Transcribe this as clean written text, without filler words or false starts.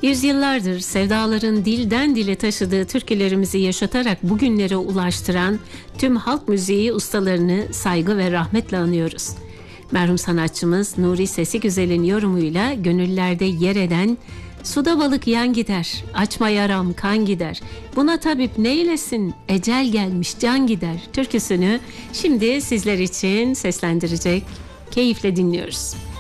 Yüzyıllardır sevdaların dilden dile taşıdığı türkülerimizi yaşatarak bugünlere ulaştıran tüm halk müziği ustalarını saygı ve rahmetle anıyoruz. Merhum sanatçımız Nuri Sesi Güzel'in yorumuyla gönüllerde yer eden "Suda balık yan gider, açma yaram kan gider, buna tabip neylesin, ecel gelmiş can gider" türküsünü şimdi sizler için seslendirecek, keyifle dinliyoruz.